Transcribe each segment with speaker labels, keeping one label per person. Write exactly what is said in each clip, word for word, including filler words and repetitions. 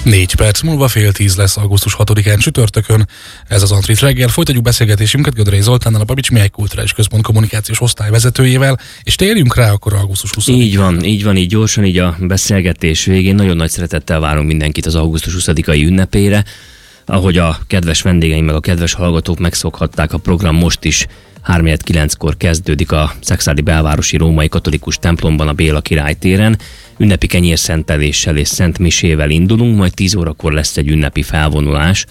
Speaker 1: Négy perc múlva fél tíz lesz augusztus hatodikán csütörtökön. Ez az Antrit reggel. Folytatjuk beszélgetésünket Gödrei Zoltánnal, a Babits Mihály Kulturális Központ kommunikációs osztályvezetőjével, és térjünk rá akkor augusztus huszadikán.
Speaker 2: Így van, így van, így gyorsan, így a beszélgetés végén. Nagyon nagy szeretettel várunk mindenkit az augusztus huszadikai ünnepére. Ahogy a kedves vendégeim meg a kedves hallgatók megszokhatták, a program most is három kilenckor kezdődik a szekszárdi belvárosi római katolikus templomban a Béla Király téren. Ünnepi kenyérszenteléssel és szentmisével indulunk, majd tíz órakor lesz egy ünnepi felvonulás.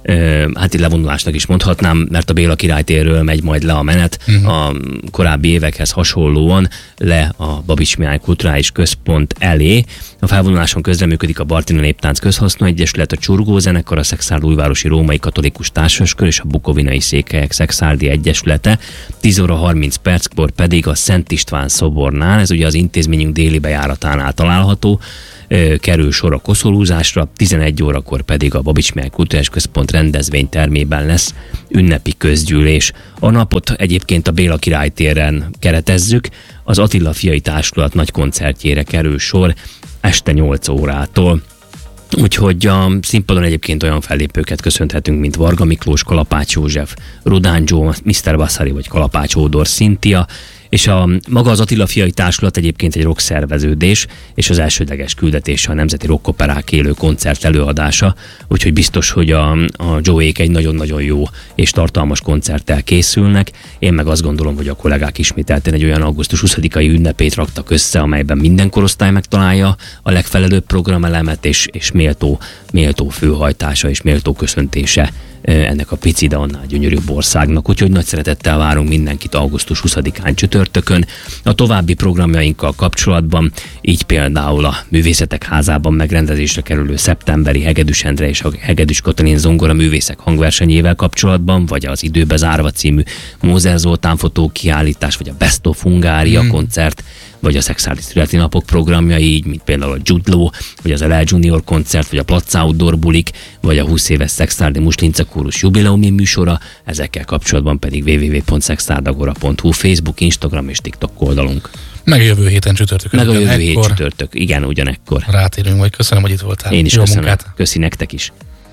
Speaker 2: Hát itt levonulásnak is mondhatnám, mert a Béla Király térről megy majd le a menet, uh-huh. a korábbi évekhez hasonlóan le a Babits Mihály Kulturális Központ elé. A felvonuláson közreműködik a Bartina Néptánc Közhasznú Egyesület, a Csurgó Zenekar, a Szekszárd-Újvárosi Római Katolikus Társaskör és a Bukovinai Székelyek Szekszárdi Egyesülete. tíz óra harminc perckor pedig a Szent István szobornál, ez ugye az intézményünk déli bejáratánál található, kerül sor a koszorúzásra, tizenegy órakor pedig a Babits Mihály Kulturális Központ rendezvénytermében lesz ünnepi közgyűlés. A napot egyébként a Béla Király téren keretezzük, az Attila Fiai Társulat nagy koncertjére kerül sor este nyolc órától. Úgyhogy a színpadon egyébként olyan fellépőket köszönhetünk, mint Varga Miklós, Kalapács József, Rodán Joe, miszter Vasari vagy Kalapács Ódor Szintia, és a, maga az Attila Fiai Társulat egyébként egy rock szerveződés, és az elsődleges küldetése a Nemzeti Rockoperák élő koncert előadása, úgyhogy biztos, hogy a, a Joe-ék egy nagyon-nagyon jó és tartalmas koncerttel készülnek. Én meg azt gondolom, hogy a kollégák ismételten egy olyan augusztus huszadikai ünnepét raktak össze, amelyben minden korosztály megtalálja a legfelelőbb programelemet, és, és méltó, méltó főhajtása és méltó köszöntése ennek a pici, de annál gyönyörűbb országnak. Úgyhogy nagy szeretettel várunk mindenkit augusztus huszadikán csütörtökön. A további programjainkkal kapcsolatban, így például a Művészetek Házában megrendezésre kerülő szeptemberi Hegedűs Endre és a Hegedűs Katalin zongora művészek hangversenyével kapcsolatban, vagy az Időbe zárva című Mózer Zoltán fotókiállítás, vagy a Best of Hungária mm. koncert, vagy a Szekszárdi Születi Napok programjai, így mint például a Jude Law, vagy az el el Junior koncert, vagy a Platz Outdoor bulik, vagy a húsz éves Szekszárdi Muslinca Kórus jubileumi műsora, ezekkel kapcsolatban pedig double-u double-u double-u pont szekszárdagora pont hu, Facebook, Instagram és TikTok oldalunk.
Speaker 1: Meg jövő héten csütörtökön.
Speaker 2: Meg a jövő hét csütörtök, igen, ugyanekkor.
Speaker 1: Rátérünk, vagy köszönöm, hogy itt voltál.
Speaker 2: Én is
Speaker 1: Jó
Speaker 2: köszönöm,
Speaker 1: munkát.
Speaker 2: Köszi nektek is.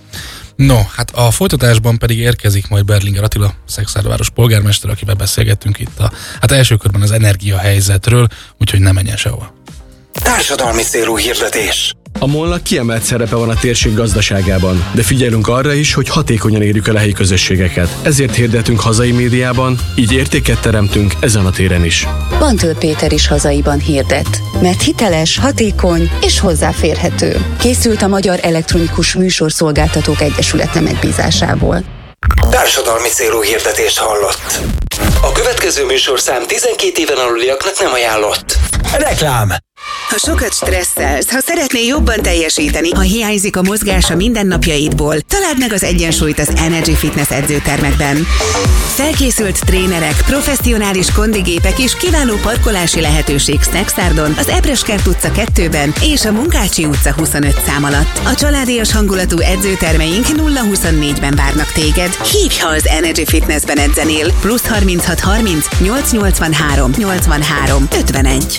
Speaker 1: No, hát a folytatásban pedig érkezik majd Berlinger Attila, Szekszárd-város polgármester, akivel beszélgettünk itt a hát első körben az energiahelyzetről, úgyhogy ne menjen sehova.
Speaker 3: Társadalmi célú hirdetés.
Speaker 4: A MOL-nak kiemelt szerepe van a térség gazdaságában, de figyelünk arra is, hogy hatékonyan érjük el a helyi közösségeket. Ezért hirdetünk hazai médiában, így értéket teremtünk ezen a téren is.
Speaker 5: Bantől Péter is hazaiban hirdet, mert hiteles, hatékony és hozzáférhető. Készült a Magyar Elektronikus Műsorszolgáltatók Egyesülete megbízásából.
Speaker 3: Társadalmi célú hirdetést hallott. A következő műsorszám tizenkét éven aluliaknak nem ajánlott. Reklám!
Speaker 6: Ha sokat stresszelsz, ha szeretnél jobban teljesíteni, ha hiányzik a mozgás a mindennapjaidból, találd meg az egyensúlyt az Energy Fitness edzőtermekben. Felkészült trénerek, professzionális kondigépek és kiváló parkolási lehetőség Szekszádon, az Ebreskert utca kettőben és a Munkácsi utca huszonöt szám alatt. A családias hangulatú edzőtermeink nulla huszonnégyben várnak téged. Hívj, ha az Energy Fitnessben edzenél. Plusz harminchat harminc nyolc nyolcvanhárom nyolcvanhárom ötvenegy.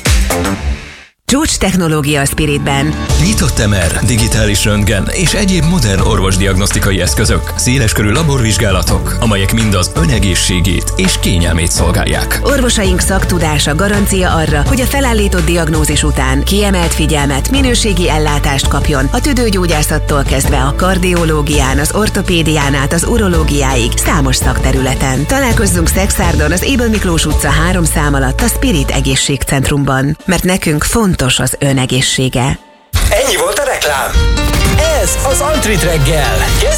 Speaker 6: Csúcs technológia a Spiritben.
Speaker 7: Nyitott em er, digitális röntgen és egyéb modern orvosdiagnosztikai eszközök, széleskörű laborvizsgálatok, amelyek mind az önegészségét és kényelmét szolgálják.
Speaker 6: Orvosaink szaktudása garancia arra, hogy a felállított diagnózis után kiemelt figyelmet, minőségi ellátást kapjon a tüdőgyógyászattól kezdve a kardiológián, az ortopédián át az urológiáig számos szakterületen. Találkozzunk Szekszárdon az Ébel Miklós utca három szám alatt a Spirit Egészségcentrumban, mert nekünk fontos az ön egészsége.
Speaker 3: Ennyi volt a reklám. Ez az Antrit reggel.